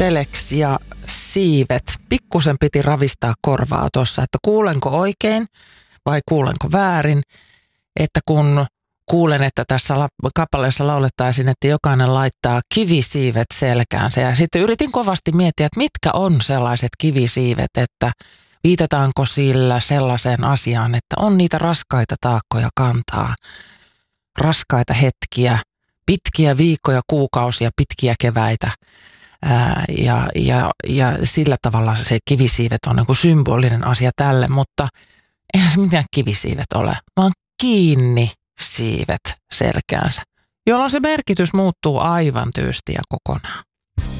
telex ja siivet. Pikkusen piti ravistaa korvaa tuossa, että kuulenko oikein vai kuulenko väärin. Että kun kuulen, että tässä kappaleessa laulettaisiin, että jokainen laittaa kivisiivet selkäänsä. Ja sitten yritin kovasti miettiä, että mitkä on sellaiset kivisiivet, että viitataanko sillä sellaiseen asiaan, että on niitä raskaita taakkoja kantaa, raskaita hetkiä, pitkiä viikkoja, kuukausia, pitkiä keväitä. Ja sillä tavalla se kivisiivet on niin kuin symbolinen asia tälle, mutta eihän se mitään kivisiivet ole, vaan kiinni siivet selkäänsä, jolloin se merkitys muuttuu aivan tyystin ja kokonaan.